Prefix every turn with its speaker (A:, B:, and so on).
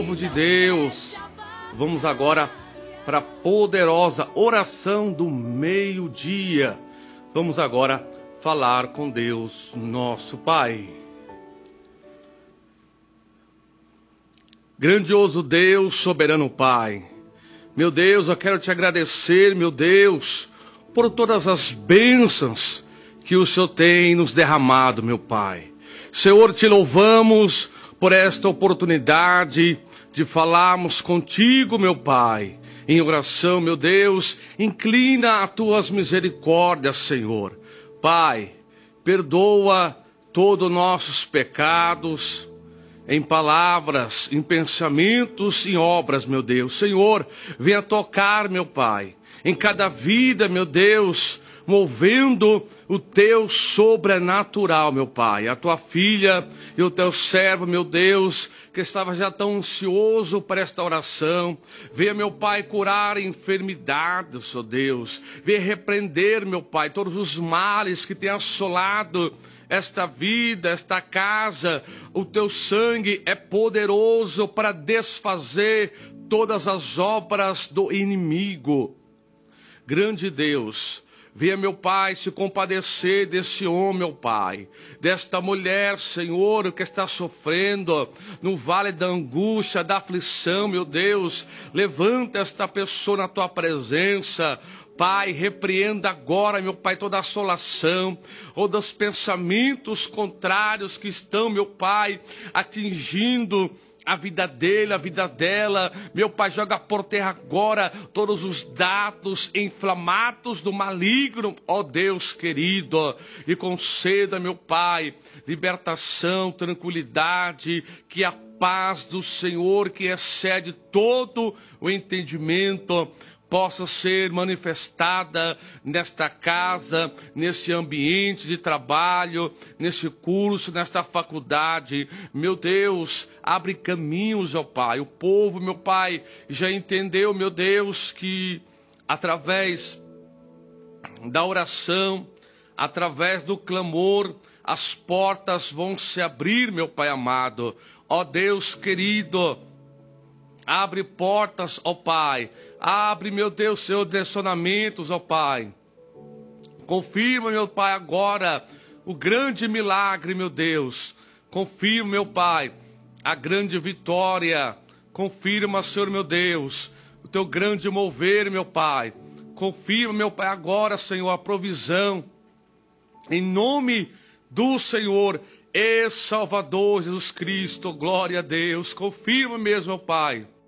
A: Povo de Deus, vamos agora para a poderosa oração do meio-dia. Vamos agora falar com Deus, nosso Pai. Grandioso Deus, soberano Pai, meu Deus, eu quero te agradecer, meu Deus, por todas as bênçãos que o Senhor tem nos derramado, meu Pai. Senhor, te louvamos por esta oportunidade de falarmos contigo, meu Pai, em oração, meu Deus. Inclina as tuas misericórdias, Senhor. Pai, perdoa todos os nossos pecados, em palavras, em pensamentos, em obras, meu Deus. Senhor, venha tocar, meu Pai, em cada vida, meu Deus, movendo o teu sobrenatural, meu Pai. A tua filha e o teu servo, meu Deus, que estava já tão ansioso para esta oração. Venha, meu Pai, curar enfermidades, ó Deus. Venha repreender, meu Pai, todos os males que têm assolado esta vida, esta casa. O teu sangue é poderoso para desfazer todas as obras do inimigo. Grande Deus, venha, meu Pai, se compadecer desse homem, meu Pai, desta mulher, Senhor, que está sofrendo no vale da angústia, da aflição, meu Deus. Levanta esta pessoa na tua presença, Pai. Repreenda agora, meu Pai, toda assolação ou dos pensamentos contrários que estão, meu Pai, atingindo a vida dele, a vida dela. Meu Pai, joga por terra agora todos os dados inflamados do maligno, ó Deus querido, e conceda, meu Pai, libertação, tranquilidade, que a paz do Senhor, que excede todo o entendimento, possa ser manifestada nesta casa, neste ambiente de trabalho, neste curso, nesta faculdade. Meu Deus, abre caminhos, ó Pai. O povo, meu Pai, já entendeu, meu Deus, que através da oração, através do clamor, as portas vão se abrir, meu Pai amado. Ó Deus querido, abre portas, ó Pai. Abre, meu Deus, seus direcionamentos, ó Pai. Confirma, meu Pai, agora o grande milagre, meu Deus. Confirma, meu Pai, a grande vitória. Confirma, Senhor, meu Deus, o teu grande mover, meu Pai. Confirma, meu Pai, agora, Senhor, a provisão. Em nome do Senhor e Salvador Jesus Cristo, glória a Deus. Confirma mesmo, meu Pai.